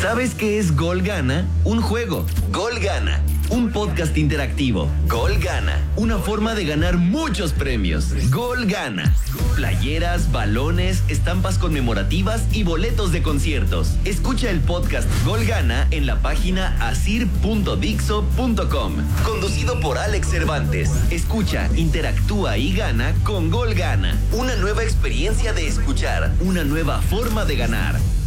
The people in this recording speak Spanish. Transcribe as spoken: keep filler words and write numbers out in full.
¿Sabes qué es Gol Gana? Un juego. Gol Gana. Un podcast interactivo. Gol Gana. Una forma de ganar muchos premios. Gol Gana. Playeras, balones, estampas conmemorativas y boletos de conciertos. Escucha el podcast Gol Gana en la página asir punto dixo punto com. Conducido por Alex Cervantes. Escucha, interactúa y gana con Gol Gana. Una nueva experiencia de escuchar. Una nueva forma de ganar.